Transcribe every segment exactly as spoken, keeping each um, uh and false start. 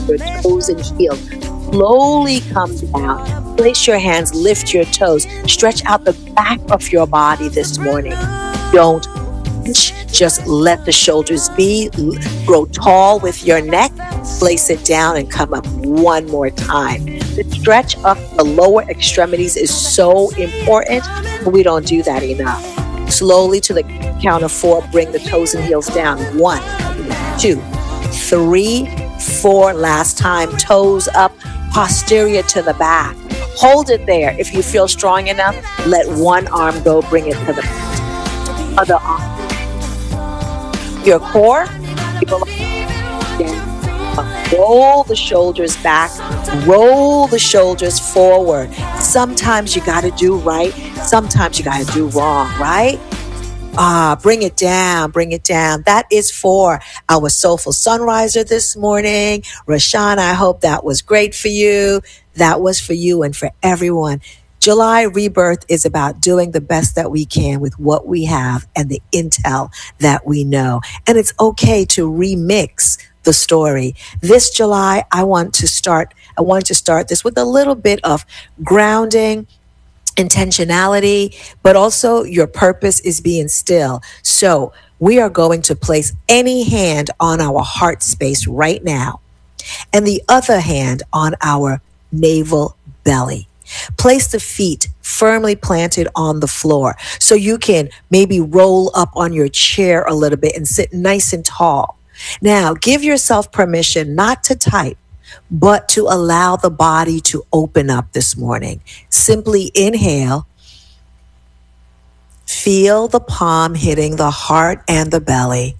your toes and heels. Slowly come down. Place your hands, lift your toes. Stretch out the back of your body this morning. Don't hunch. Just let the shoulders be. Grow tall with your neck. Place it down and come up one more time. The stretch of the lower extremities is so important, but we don't do that enough. Slowly to the count of four, bring the toes and heels down. One, two, three, four. Last time, toes up, posterior to the back. Hold it there. If you feel strong enough, let one arm go, bring it to the other arm. Your core, roll the shoulders back, roll the shoulders forward. Sometimes you got to do right, sometimes you got to do wrong, right? Ah, bring it down, bring it down. That is for our Soulful Sunriser this morning. Rashawn, I hope that was great for you. That was for you and for everyone. July Rebirth is about doing the best that we can with what we have and the intel that we know. And it's okay to remix the story. This July, I want to start, I want to start this with a little bit of grounding, intentionality, but also your purpose is being still. So we are going to place any hand on our heart space right now and the other hand on our navel belly. Place the feet firmly planted on the floor so you can maybe roll up on your chair a little bit and sit nice and tall. Now, give yourself permission not to type, but to allow the body to open up this morning. Simply inhale. Feel the palm hitting the heart and the belly.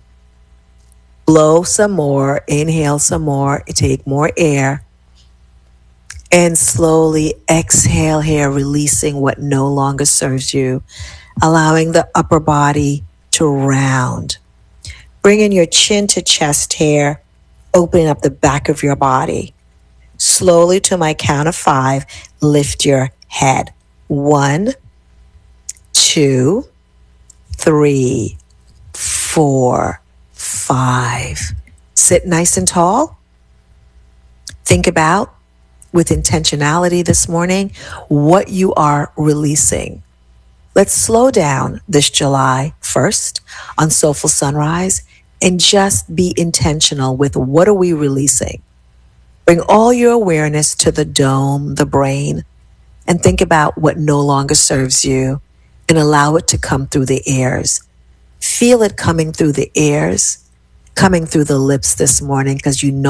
Blow some more. Inhale some more. Take more air. And slowly exhale here, releasing what no longer serves you, allowing the upper body to round. Bringing your chin to chest here, opening up the back of your body. Slowly to my count of five, lift your head. One, two, three, four, five. Sit nice and tall. Think about, with intentionality this morning, what you are releasing. Let's slow down this July first on Soulful Sunrise and just be intentional with what are we releasing. Bring all your awareness to the dome, the brain, and think about what no longer serves you and allow it to come through the ears. Feel it coming through the ears, coming through the lips this morning because you know